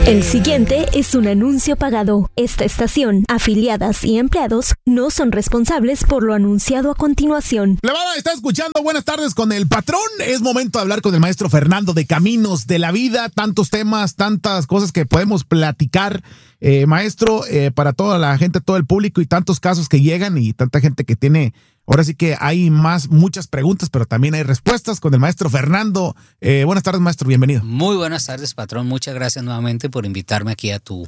El siguiente es un anuncio pagado. Esta estación, afiliadas y empleados no son responsables por lo anunciado a continuación. La banda está escuchando Buenas tardes con el patrón. Es momento de hablar con el maestro Fernando de Caminos de la Vida. Tantos temas, tantas cosas que podemos platicar. Maestro, para toda la gente, todo el público y tantos casos que llegan y tanta gente que tiene... Ahora sí que hay muchas preguntas, pero también hay respuestas con el maestro Fernando. Buenas tardes, maestro, bienvenido. Muy buenas tardes, patrón. Muchas gracias nuevamente por invitarme aquí a tu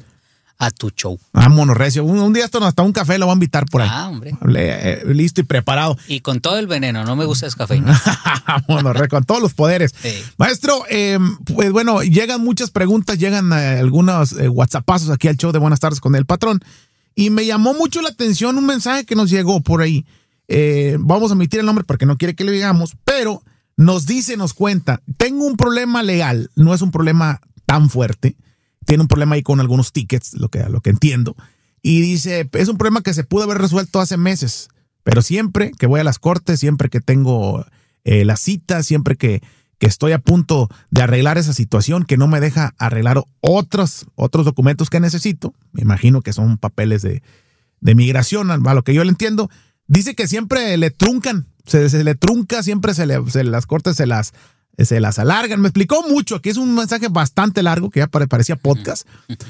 show. Vámonos, recio. Un día hasta un café lo voy a invitar por ahí. Hombre. Listo y preparado. Y con todo el veneno, no me gusta el cafeína. Vámonos, con todos los poderes. Sí. Maestro, pues bueno, llegan muchas preguntas, llegan algunos whatsappazos aquí al show de Buenas tardes con el patrón. Y me llamó mucho la atención un mensaje que nos llegó por ahí. Vamos a omitir el nombre porque no quiere que le digamos, pero nos cuenta, tengo un problema legal, no es un problema tan fuerte, tiene un problema ahí con algunos tickets, lo que entiendo, y dice, es un problema que se pudo haber resuelto hace meses, pero siempre que voy a las cortes, siempre que tengo la cita, siempre que estoy a punto de arreglar esa situación, que no me deja arreglar otros documentos que necesito, me imagino que son papeles de migración, a lo que yo le entiendo. Dice que siempre le truncan, se le trunca, siempre las cortes se las alargan. Me explicó mucho, que es un mensaje bastante largo, que ya parecía podcast,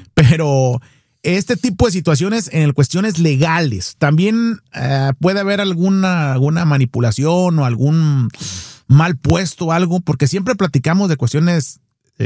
pero este tipo de situaciones en cuestiones legales, también puede haber alguna manipulación o algún mal puesto, algo, porque siempre platicamos de cuestiones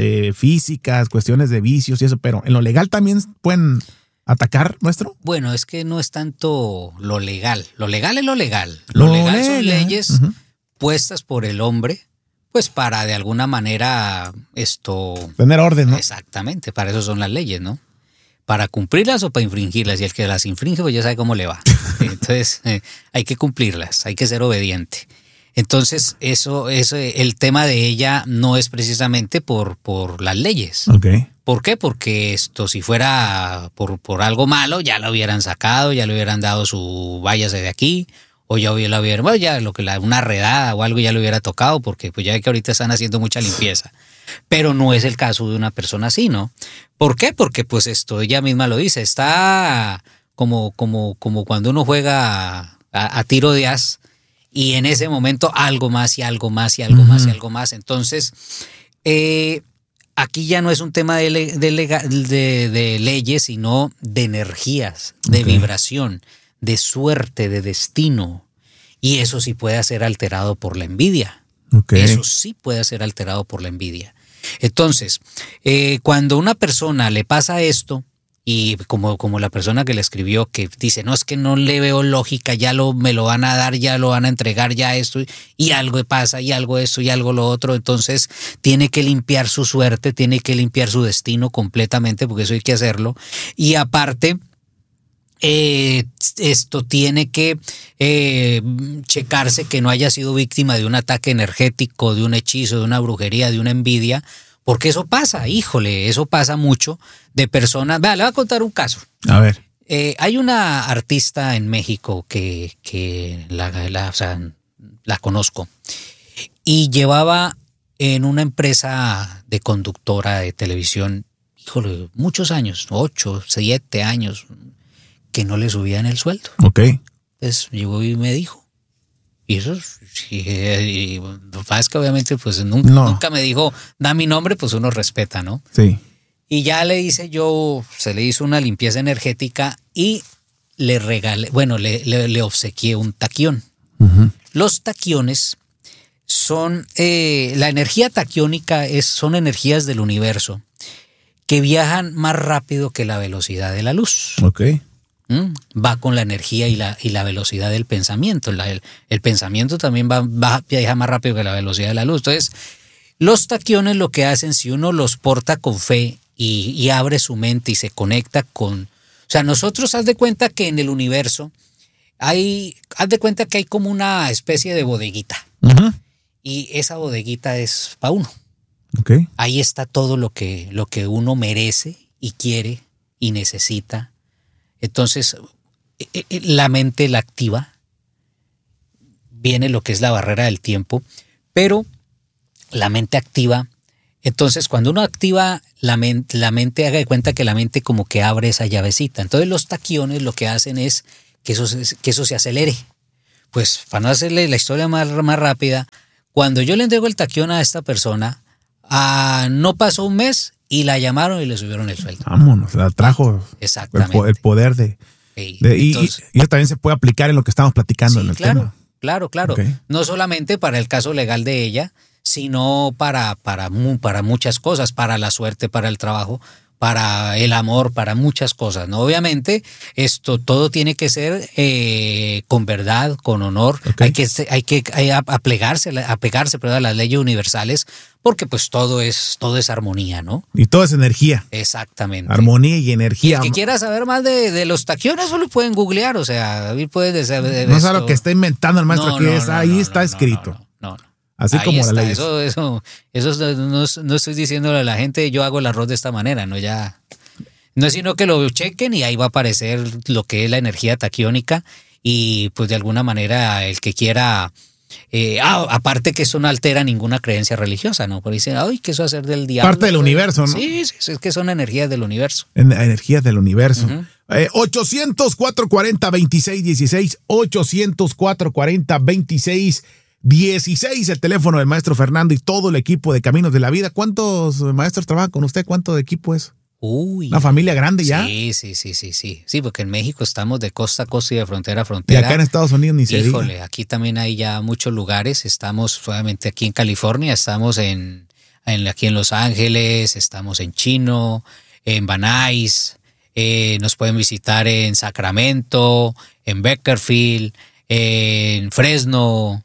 físicas, cuestiones de vicios y eso, pero en lo legal también pueden... ¿Atacar, maestro? Bueno, es que no es tanto lo legal. Lo legal es lo legal. Lo legal son leyes puestas por el hombre, pues para de alguna manera tener orden, ¿no? Exactamente, para eso son las leyes, ¿no? Para cumplirlas o para infringirlas. Y el que las infringe, pues ya sabe cómo le va. Entonces, hay que cumplirlas, hay que ser obediente. Entonces, el tema de ella no es precisamente por las leyes. Okay. ¿Por qué? Porque si fuera por algo malo, ya lo hubieran sacado, ya le hubieran dado su váyase de aquí, o ya una redada o algo ya le hubiera tocado, porque pues ya ve que ahorita están haciendo mucha limpieza. Pero no es el caso de una persona así, ¿no? ¿Por qué? Porque pues ella misma lo dice, está como cuando uno juega a tiro de as, y en ese momento algo más y algo más y algo más y algo más. Entonces, aquí ya no es un tema de leyes, sino de energías, de vibración, de suerte, de destino. Y eso sí puede ser alterado por la envidia. Okay. Eso sí puede ser alterado por la envidia. Entonces, cuando a una persona le pasa esto, y como la persona que le escribió, que dice, no, es que no le veo lógica, me lo van a dar, ya lo van a entregar, ya esto, y algo pasa, y algo esto, y algo lo otro, entonces tiene que limpiar su suerte, tiene que limpiar su destino completamente, porque eso hay que hacerlo, y aparte... esto tiene que checarse que no haya sido víctima de un ataque energético, de un hechizo, de una brujería, de una envidia, porque eso pasa, eso pasa mucho de personas. Vea, le voy a contar un caso. A ver. Hay una artista en México que la conozco y llevaba en una empresa de conductora de televisión, muchos años, 8, 7 años, que no le subían el sueldo. Ok. Entonces llegó y me dijo. Y eso, y lo que pasa es que obviamente pues nunca me dijo, da mi nombre, pues uno respeta, ¿no? Sí. Y ya se le hizo una limpieza energética y le regalé, le obsequié un taquión. Uh-huh. Los taquiones son, la energía taquiónica son energías del universo que viajan más rápido que la velocidad de la luz. Ok. Va con la energía y la velocidad del pensamiento. El pensamiento también viaja más rápido que la velocidad de la luz. Entonces, los taquiones lo que hacen, si uno los porta con fe y abre su mente y se conecta con... O sea, nosotros, haz de cuenta que en el universo haz de cuenta que hay como una especie de bodeguita. Uh-huh. Y esa bodeguita es para uno. Okay. Ahí está todo lo que uno merece y quiere y necesita. Entonces, la mente la activa, viene lo que es la barrera del tiempo, pero la mente activa Entonces, cuando uno activa la mente, haga de cuenta que la mente como que abre esa llavecita. Entonces, los taquiones lo que hacen es que eso se acelere. Pues, para no hacerle la historia más rápida, cuando yo le entrego el taquión a esta persona, no pasó un mes y la llamaron y le subieron el sueldo. Vámonos, la trajo. Exactamente. El poder entonces, y eso también se puede aplicar en lo que estamos platicando en el tema. Claro. Okay. No solamente para el caso legal de ella, sino para muchas cosas, para la suerte, para el trabajo, para el amor, para muchas cosas, ¿no? Obviamente, todo tiene que ser con verdad, con honor. Okay. Hay que apegarse a las leyes universales, porque pues todo es armonía, ¿no? Y todo es energía. Exactamente. Armonía y energía. Y el que quiera saber más de los taquiones, lo pueden googlear, o sea, puedes saber. No sabe lo que está inventando el maestro, ahí está escrito. No. Así ahí como está, la ley. Eso no estoy diciéndole a la gente, yo hago el arroz de esta manera, no es sino que lo chequen y ahí va a aparecer lo que es la energía taquiónica y pues de alguna manera el que quiera, aparte que eso no altera ninguna creencia religiosa, ¿no? Porque dicen, ay, que eso va a ser del diablo. Parte del universo, ¿no? Sí, es que son energías del universo. Energías del universo. 800-440-2616, 800-440-2616. 16 el teléfono del maestro Fernando y todo el equipo de Caminos de la Vida. ¿Cuántos maestros trabajan con usted? ¿Cuánto de equipo es? ¿Una familia grande ya? Sí. Sí, porque en México estamos de costa a costa y de frontera a frontera. Y acá en Estados Unidos ni se diga. Híjole, aquí también hay ya muchos lugares. Estamos solamente aquí en California, estamos aquí en Los Ángeles, estamos en Chino, en Van Nuys, nos pueden visitar en Sacramento, en Bakersfield, en Fresno,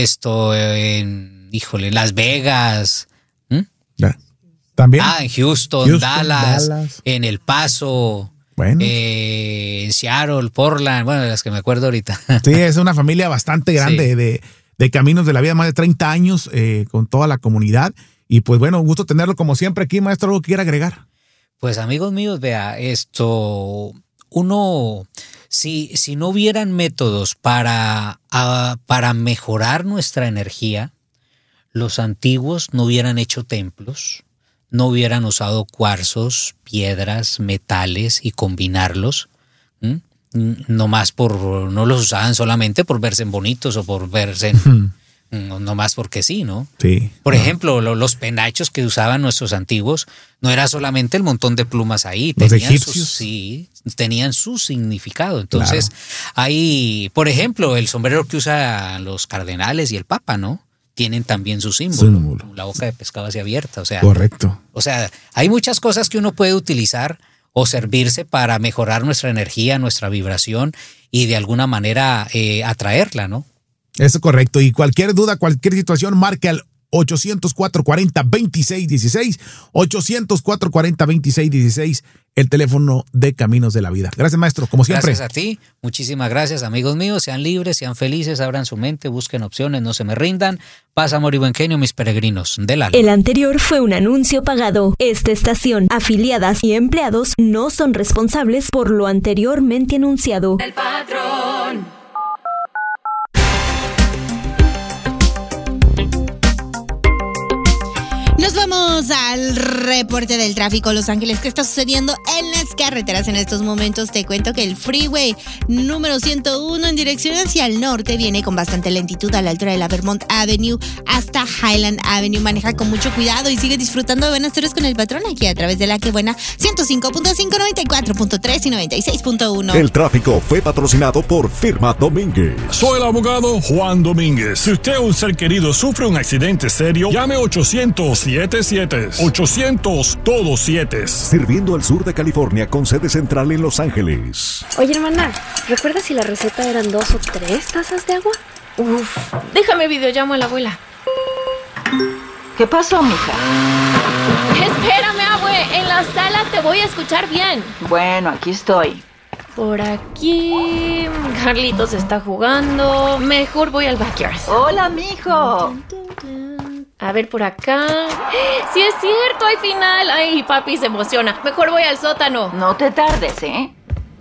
en Las Vegas. ¿También? En Houston, Dallas, en El Paso, en Seattle, Portland, de las que me acuerdo ahorita. Sí, es una familia bastante grande de Caminos de la Vida, más de 30 años con toda la comunidad. Y pues un gusto tenerlo como siempre aquí, maestro. ¿Algo que quiera agregar? Pues amigos míos, vea, si no hubieran métodos para mejorar nuestra energía, los antiguos no hubieran hecho templos, no hubieran usado cuarzos, piedras, metales y combinarlos. No los usaban solamente por verse bonitos o por verse no más porque sí, ¿no? Sí. Por ejemplo, los penachos que usaban nuestros antiguos no era solamente el montón de plumas ahí. Los egipcios. Tenían su significado. Entonces, hay, por ejemplo, el sombrero que usan los cardenales y el papa, ¿no? Tienen también su símbolo. La boca de pescado así abierta. Correcto. O sea, hay muchas cosas que uno puede utilizar o servirse para mejorar nuestra energía, nuestra vibración y de alguna manera atraerla, ¿no? Eso es correcto. Y cualquier duda, cualquier situación, marque al 800-440-2616, 800-440-2616, el teléfono de Caminos de la Vida. Gracias, maestro, como siempre. Gracias a ti, muchísimas gracias, amigos míos. Sean libres, sean felices, abran su mente, busquen opciones, no se me rindan. Paz, amor y buen genio, mis peregrinos del alma. El anterior fue un anuncio pagado. Esta estación, afiliadas y empleados no son responsables por lo anteriormente anunciado. El patrón. Nos vamos al reporte del tráfico Los Ángeles. ¿Qué está sucediendo en las carreteras en estos momentos? Te cuento que el freeway número 101 en dirección hacia el norte viene con bastante lentitud a la altura de la Vermont Avenue hasta Highland Avenue. Maneja con mucho cuidado y sigue disfrutando de buenas tardes con el patrón aquí a través de la que buena 105.5, 94.3 y 96.1. El tráfico fue patrocinado por Firma Domínguez. Soy el abogado Juan Domínguez. Si usted o un ser querido sufre un accidente serio, llame 800 todo 7. Sirviendo al sur de California con sede central en Los Ángeles. Oye, hermana, ¿recuerdas si la receta eran 2 o 3 tazas de agua? Uf, déjame videollamo a la abuela. ¿Qué pasó, mija? Espérame, abue, en la sala te voy a escuchar bien. Bueno, aquí estoy. Por aquí, Carlitos está jugando. Mejor voy al backyard. Hola, mijo. A ver, por acá. ¡Sí es cierto! ¡Hay final! ¡Ay, papi se emociona! Mejor voy al sótano. No te tardes, ¿eh?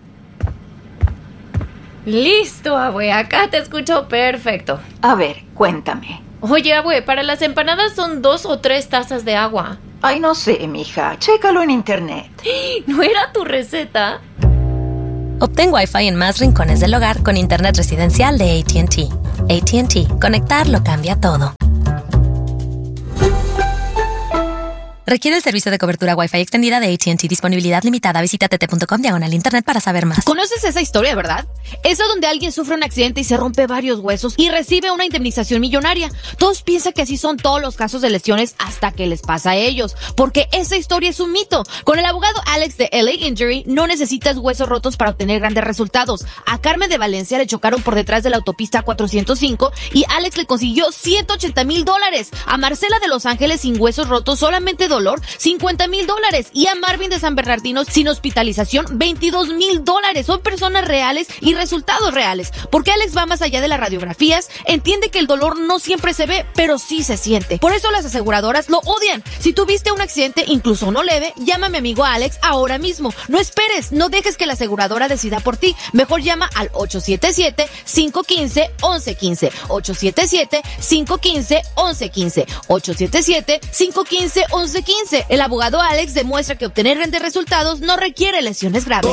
Listo, abue. Acá te escucho perfecto. A ver, cuéntame. Oye, abue, para las empanadas son 2 o 3 tazas de agua. Ay, no sé, mija. Chécalo en internet. ¿No era tu receta? Obtén Wi-Fi en más rincones del hogar con internet residencial de AT&T. AT&T. Conectar lo cambia todo. Requiere el servicio de cobertura Wi-Fi extendida de AT&T. Disponibilidad limitada. Visita tt.com/internet para saber más. ¿Conoces esa historia, verdad? Esa donde alguien sufre un accidente y se rompe varios huesos y recibe una indemnización millonaria. Todos piensan que así son todos los casos de lesiones hasta que les pasa a ellos, porque esa historia es un mito. Con el abogado Alex de LA Injury no necesitas huesos rotos para obtener grandes resultados. A Carmen de Valencia le chocaron por detrás de la autopista 405 y Alex le consiguió $180,000. A Marcela de Los Ángeles sin huesos rotos, solamente dolor, $50,000. Y a Marvin de San Bernardino sin hospitalización, $22,000. Son personas reales y resultados reales. Porque Alex va más allá de las radiografías, entiende que el dolor no siempre se ve, pero sí se siente. Por eso las aseguradoras lo odian. Si tuviste un accidente, incluso no leve, llama a mi amigo Alex ahora mismo. No esperes, no dejes que la aseguradora decida por ti. Mejor llama al 877-515-1115. 877-515-1115. 877-515-1115. El abogado Alex demuestra que obtener grandes resultados no requiere lesiones graves.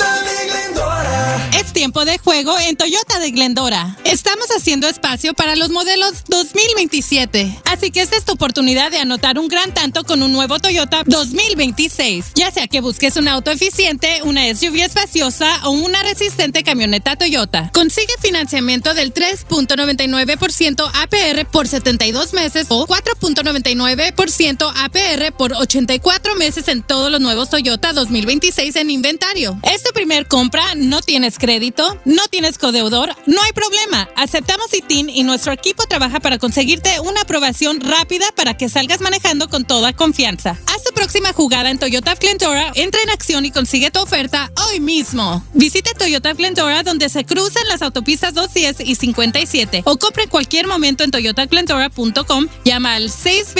Es tiempo de juego en Toyota de Glendora. Estamos haciendo espacio para los modelos 2027. Así que esta es tu oportunidad de anotar un gran tanto con un nuevo Toyota 2026. Ya sea que busques un auto eficiente, una SUV espaciosa o una resistente camioneta Toyota. Consigue financiamiento del 3.99% APR por 72 meses o 4.99% APR por 84 meses en todos los nuevos Toyota 2026 en inventario. Es tu primer compra, no tienes crédito, no tienes codeudor, no hay problema. Aceptamos ITIN y nuestro equipo trabaja para conseguirte una aprobación rápida para que salgas manejando con toda confianza. Haz tu próxima jugada en Toyota Glendora, entra en acción y consigue tu oferta hoy mismo. Visita Toyota Glendora donde se cruzan las autopistas 210 y 57 o compra en cualquier momento en toyotaglendora.com. Llama al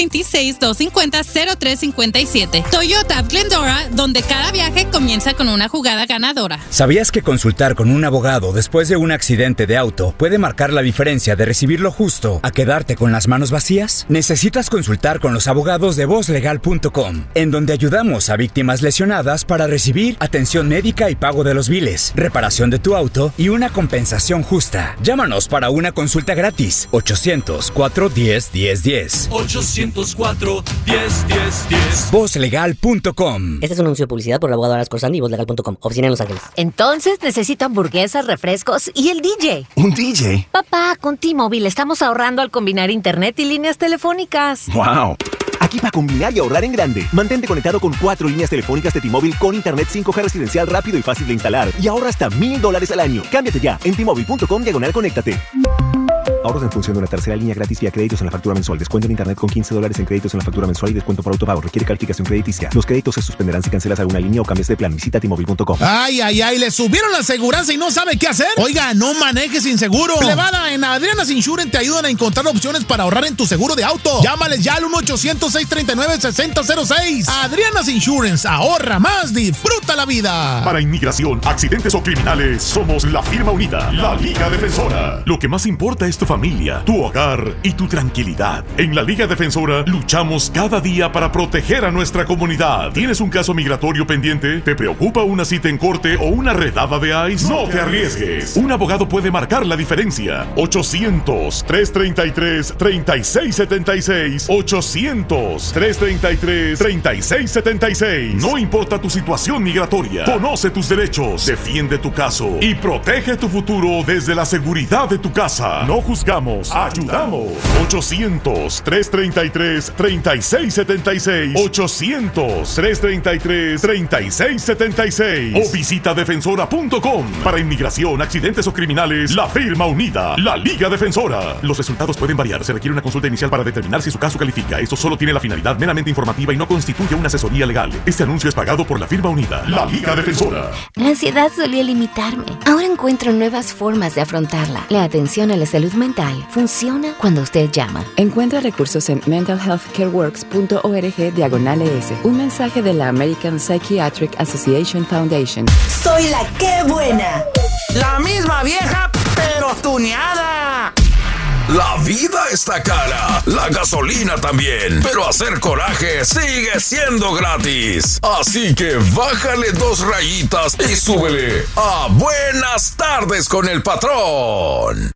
626-250-0357. Toyota Glendora, donde cada viaje comienza con una jugada ganadora. ¿Sabías que consultar con un abogado después de un accidente de auto puede marcar la diferencia de recibir lo justo a quedarte con las manos vacías? Necesitas consultar con los abogados de VozLegal.com, en donde ayudamos a víctimas lesionadas para recibir atención médica y pago de los biles, reparación de tu auto y una compensación justa. Llámanos para una consulta gratis. 800-410-1010. 800-410-1010. VozLegal.com. Este es un anuncio de publicidad por el abogado Aras Corsandi y VozLegal.com. Oficina en Los Ángeles. Entonces necesito hamburguesas, refrescos y el DJ. ¿Un DJ? Papá, con T-Mobile estamos ahorrando al combinar internet y líneas telefónicas. ¡Wow! Aquí para combinar y ahorrar en grande. Mantente conectado con 4 líneas telefónicas de T-Mobile con internet 5G residencial rápido y fácil de instalar. Y ahorra hasta $1,000 al año. Cámbiate ya en T-Mobile.com/conéctate. Ahorros en función de una tercera línea gratis vía créditos en la factura mensual. Descuento en internet con $15 en créditos en la factura mensual y descuento por autopago. Requiere calificación crediticia. Los créditos se suspenderán si cancelas alguna línea o cambias de plan. Visita T-Mobile.com. Ay, le subieron la aseguranza y no sabe qué hacer. Oiga, no manejes sin seguro. Plebada, en Adriana's Insurance te ayudan a encontrar opciones para ahorrar en tu seguro de auto. Llámales ya al 1-800-639-6006. Adriana's Insurance, ahorra más, disfruta la vida. Para inmigración, accidentes o criminales, somos la firma unida, la Liga Defensora. Lo que más importa es tu familia, tu hogar y tu tranquilidad. En la Liga Defensora luchamos cada día para proteger a nuestra comunidad. ¿Tienes un caso migratorio pendiente? ¿Te preocupa una cita en corte o una redada de ICE? No te arriesgues. Un abogado puede marcar la diferencia. 800-333-3676. 800-333-3676. No importa tu situación migratoria. Conoce tus derechos, defiende tu caso y protege tu futuro desde la seguridad de tu casa. No juzgamos, ayudamos. 800-333-3676. 800-333-3676. O visita defensora.com. Para inmigración, accidentes o criminales, la firma unida, la Liga Defensora. Los resultados pueden variar. Se requiere una consulta inicial para determinar si su caso califica. Esto solo tiene la finalidad meramente informativa y no constituye una asesoría legal. Este anuncio es pagado por la firma unida, la Liga Defensora. La ansiedad solía limitarme. Ahora encuentro nuevas formas de afrontarla. La atención a la salud mental funciona cuando usted llama. Encuentra recursos en mentalhealthcareworks.org/ES. Un mensaje de la American Psychiatric Association Foundation. Soy la que buena. La misma vieja, pero tuneada. La vida está cara, la gasolina también, pero hacer coraje sigue siendo gratis. Así que bájale 2 rayitas y súbele a Buenas Tardes con el Patrón.